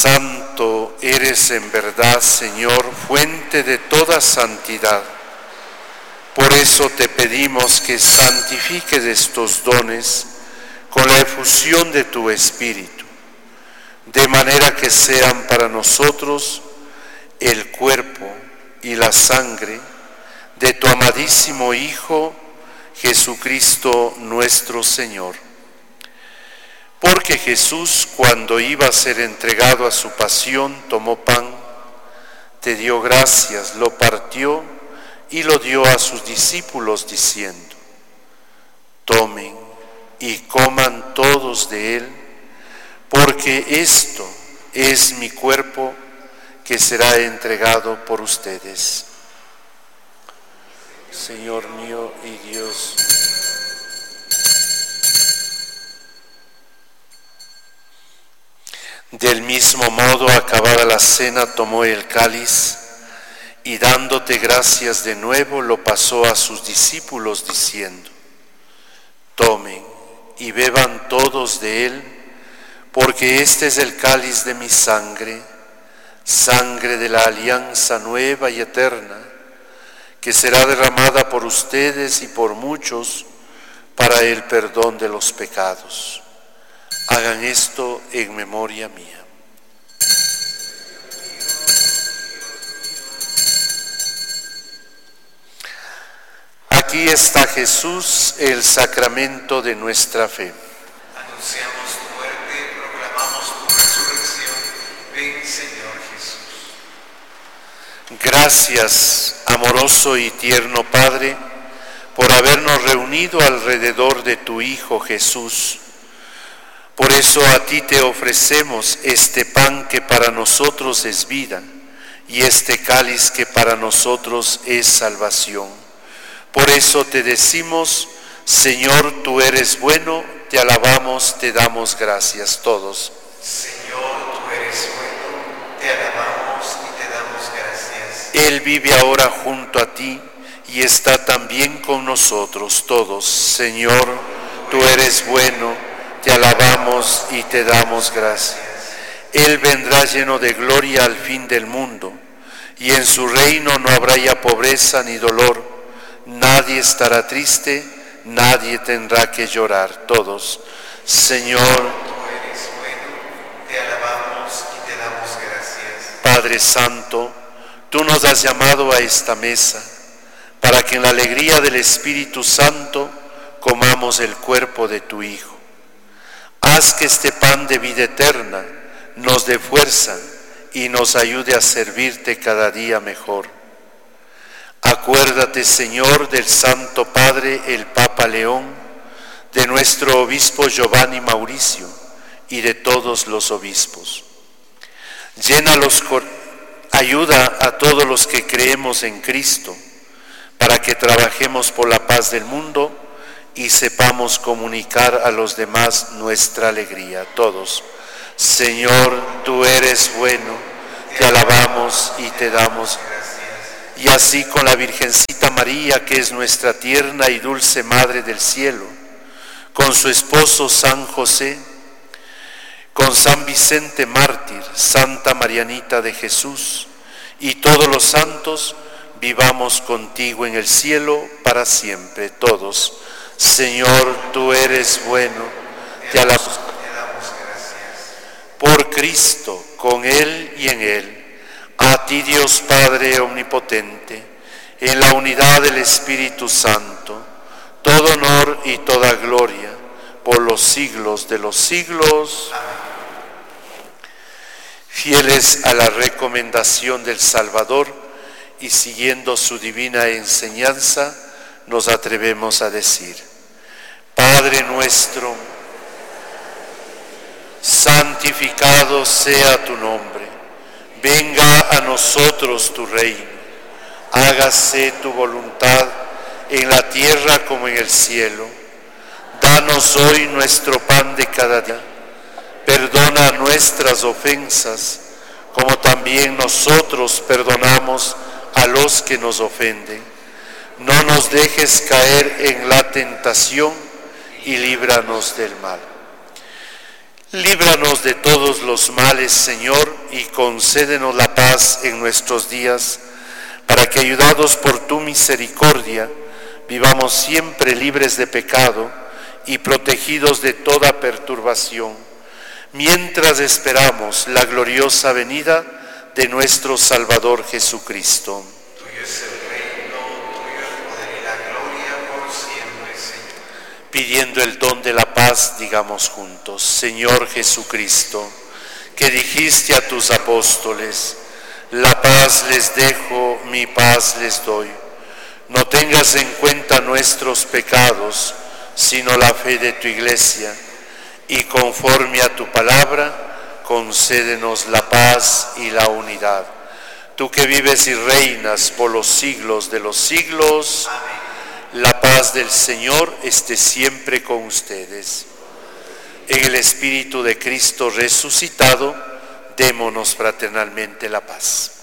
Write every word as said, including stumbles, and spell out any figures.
Santo eres en verdad, Señor, fuente de toda santidad. Por eso te pedimos que santifiques estos dones con la efusión de tu Espíritu, de manera que sean para nosotros el cuerpo y la sangre de tu amadísimo Hijo, Jesucristo nuestro Señor. Porque Jesús, cuando iba a ser entregado a su pasión, tomó pan, te dio gracias, lo partió y lo dio a sus discípulos diciendo: tomen y coman todos de él, porque esto es mi cuerpo que será entregado por ustedes. Señor mío y Dios mío. Del mismo modo, acabada la cena, tomó el cáliz y dándote gracias de nuevo, lo pasó a sus discípulos diciendo: tomen y beban todos de él, porque este es el cáliz de mi sangre, sangre de la alianza nueva y eterna, que será derramada por ustedes y por muchos para el perdón de los pecados. Hagan esto en memoria mía. Aquí está Jesús, el sacramento de nuestra fe. Anunciamos tu muerte, proclamamos tu resurrección. Ven, Señor Jesús. Gracias, amoroso y tierno Padre, por habernos reunido alrededor de tu Hijo Jesús. Por eso a ti te ofrecemos este pan que para nosotros es vida y este cáliz que para nosotros es salvación. Por eso te decimos: Señor, tú eres bueno, te alabamos, te damos gracias todos. Señor, tú eres bueno, te alabamos y te damos gracias. Él vive ahora junto a ti y está también con nosotros todos. Señor, tú eres bueno, te alabamos y te damos gracias. Él vendrá lleno de gloria al fin del mundo, y en su reino no habrá ya pobreza ni dolor. Nadie estará triste, nadie tendrá que llorar. Todos, Señor, tú eres bueno, te alabamos y te damos gracias. Padre Santo, tú nos has llamado a esta mesa, para que en la alegría del Espíritu Santo comamos el cuerpo de tu Hijo. Haz que este pan de vida eterna nos dé fuerza y nos ayude a servirte cada día mejor. Acuérdate, Señor, del Santo Padre, el Papa León, de nuestro obispo Giovanni Mauricio y de todos los obispos. Llénalos, ayuda a todos los que creemos en Cristo, para que trabajemos por la paz del mundo y sepamos comunicar a los demás nuestra alegría. Todos, Señor, tú eres bueno, te alabamos y te damos gracias. Y así con la Virgencita María, que es nuestra tierna y dulce Madre del Cielo, con su esposo San José, con San Vicente Mártir, Santa Marianita de Jesús y todos los santos, vivamos contigo en el cielo para siempre. Todos, Señor, tú eres bueno, te alabamos, te damos gracias. Por Cristo, con Él y en Él, a ti Dios Padre omnipotente, en la unidad del Espíritu Santo, todo honor y toda gloria por los siglos de los siglos. Amén. Fieles a la recomendación del Salvador y siguiendo su divina enseñanza, nos atrevemos a decir: Padre nuestro, santificado sea tu nombre, venga a nosotros tu reino, hágase tu voluntad en la tierra como en el cielo. Danos hoy nuestro pan de cada día, perdona nuestras ofensas, como también nosotros perdonamos a los que nos ofenden. No nos dejes caer en la tentación y líbranos del mal. Líbranos de todos los males, Señor, y concédenos la paz en nuestros días, para que, ayudados por tu misericordia, vivamos siempre libres de pecado y protegidos de toda perturbación, mientras esperamos la gloriosa venida de nuestro Salvador Jesucristo. Tuyo es el reino, tuyo el poder y la gloria por siempre, Señor. Pidiendo el don de la paz, digamos juntos: Señor Jesucristo, que dijiste a tus apóstoles: la paz les dejo, mi paz les doy. No tengas en cuenta nuestros pecados, sino la fe de tu Iglesia, y conforme a tu palabra, concédenos la paz y la unidad. Tú que vives y reinas por los siglos de los siglos, amén. La paz del Señor esté siempre con ustedes. En el Espíritu de Cristo resucitado, démonos fraternalmente la paz.